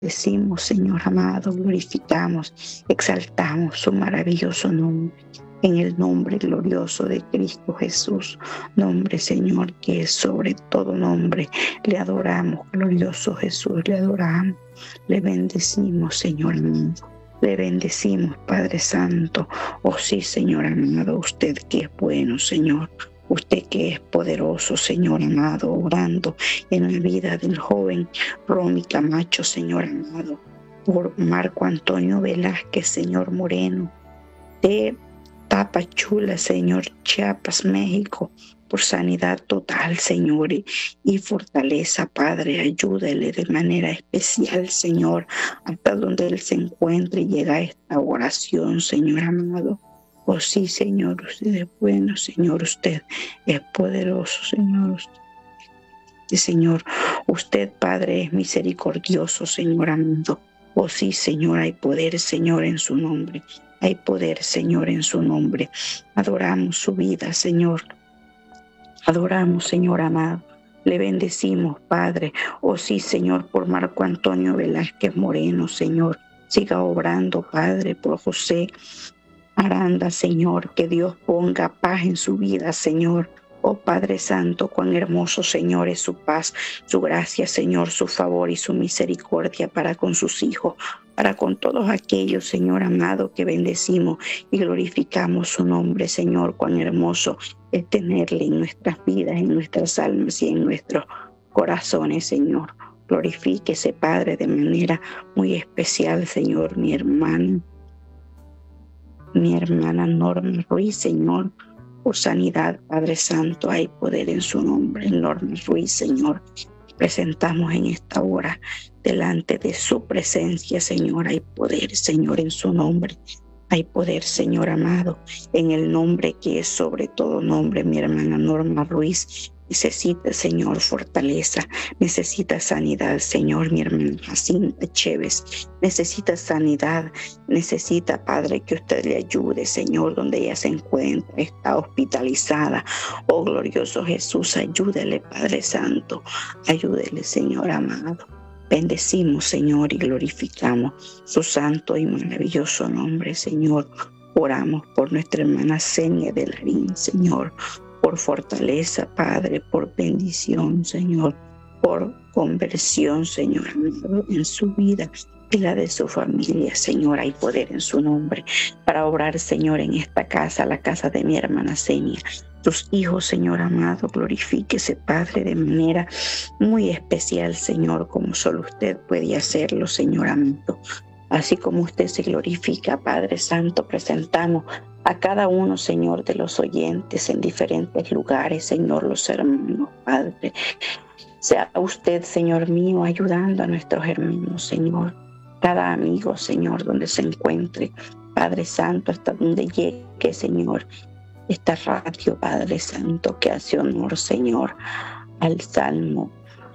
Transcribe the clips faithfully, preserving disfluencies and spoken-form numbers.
Decimos, Señor amado, glorificamos, exaltamos su maravilloso nombre. En el nombre glorioso de Cristo Jesús, nombre, Señor, que es sobre todo nombre. Le adoramos, glorioso Jesús, le adoramos, le bendecimos, Señor amado. Le bendecimos, Padre Santo. Oh sí, Señor amado, usted que es bueno, Señor. Usted que es poderoso, Señor amado, orando en la vida del joven Romy Camacho, Señor amado, por Marco Antonio Velázquez, Señor Moreno, de Tapachula, Señor, Chiapas, México, por sanidad total, Señor, y fortaleza, Padre. Ayúdele de manera especial, Señor, hasta donde Él se encuentre y llega a esta oración, Señor amado. Oh sí, Señor, usted es bueno, Señor, usted es poderoso, Señor. Y Señor, usted, Padre, es misericordioso, Señor amado. Oh sí, Señor, hay poder, Señor, en su nombre. Hay poder, Señor, en su nombre. Adoramos su vida, Señor. Adoramos, Señor amado. Le bendecimos, Padre. Oh sí, Señor, por Marco Antonio Velázquez Moreno, Señor. Siga obrando, Padre, por José Aranda, Señor, que Dios ponga paz en su vida, Señor. Oh Padre Santo, cuán hermoso, Señor, es su paz, su gracia, Señor, su favor y su misericordia para con sus hijos, para con todos aquellos, Señor amado, que bendecimos y glorificamos su nombre, Señor. Cuán hermoso es tenerle en nuestras vidas, en nuestras almas y en nuestros corazones, Señor. Glorifíquese, Padre, de manera muy especial, Señor, mi hermano. Mi hermana Norma Ruiz, Señor, por sanidad, Padre Santo, hay poder en su nombre. Norma Ruiz, Señor, presentamos en esta hora delante de su presencia, Señor, hay poder, Señor, en su nombre. Hay poder, Señor amado, en el nombre que es sobre todo nombre. Mi hermana Norma Ruiz necesita, Señor, fortaleza, necesita sanidad, Señor. Mi hermana Jacinta Chévez necesita sanidad, necesita, Padre, que usted le ayude, Señor, donde ella se encuentra, está hospitalizada. Oh, glorioso Jesús, ayúdele, Padre Santo, ayúdele, Señor amado. Bendecimos, Señor, y glorificamos su santo y maravilloso nombre, Señor. Oramos por nuestra hermana Senia de Larín, Señor, por fortaleza, Padre, por bendición, Señor, por conversión, Señor, en su vida y la de su familia, Señor. Hay poder en su nombre para obrar, Señor, en esta casa, la casa de mi hermana Senia. Tus hijos, Señor amado, glorifíquese, Padre, de manera muy especial, Señor, como solo usted puede hacerlo, Señor amado. Así como usted se glorifica, Padre Santo, presentamos a cada uno, Señor, de los oyentes en diferentes lugares, Señor, los hermanos, Padre. Sea usted, Señor mío, ayudando a nuestros hermanos, Señor. Cada amigo, Señor, donde se encuentre, Padre Santo, hasta donde llegue, Señor, esta radio, Padre Santo, que hace honor, Señor, al Salmo.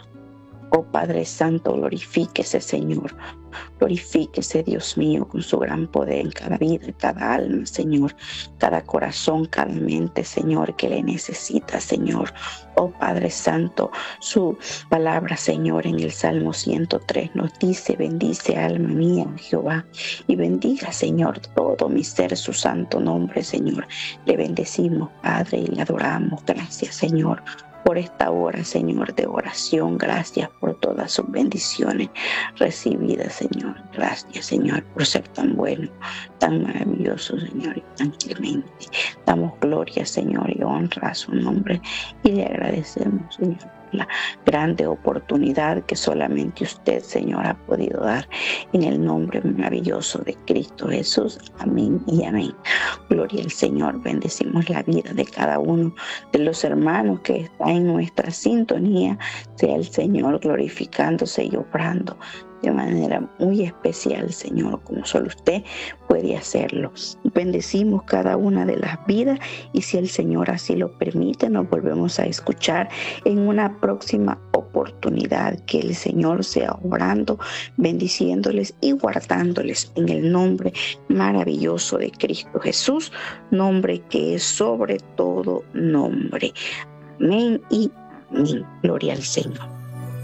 Oh Padre Santo, glorifíquese, Señor. Glorifíquese, Dios mío, con su gran poder en cada vida, en cada alma, Señor, cada corazón, cada mente, Señor, que le necesita, Señor. Oh Padre Santo, su palabra, Señor, en el Salmo ciento tres nos dice: bendice, alma mía, Jehová, y bendiga, Señor, todo mi ser, su santo nombre, Señor. Le bendecimos, Padre, y le adoramos. Gracias, Señor, por esta hora, Señor, de oración. Gracias por todas sus bendiciones recibidas, Señor. Gracias, Señor, por ser tan bueno, tan maravilloso, Señor, y tan clemente. Damos gloria, Señor, y honra a su nombre, y le agradecemos, Señor, la grande oportunidad que solamente usted, Señor, ha podido dar, en el nombre maravilloso de Cristo Jesús. Amén y amén. Gloria al Señor. Bendecimos la vida de cada uno de los hermanos que está en nuestra sintonía. Sea el Señor glorificándose y obrando de manera muy especial, Señor, como solo usted puede hacerlo. Bendecimos cada una de las vidas, y si el Señor así lo permite, nos volvemos a escuchar en una próxima oportunidad. Que el Señor sea obrando, bendiciéndoles y guardándoles en el nombre maravilloso de Cristo Jesús, nombre que es sobre todo nombre. Amén y amén. Gloria al Señor.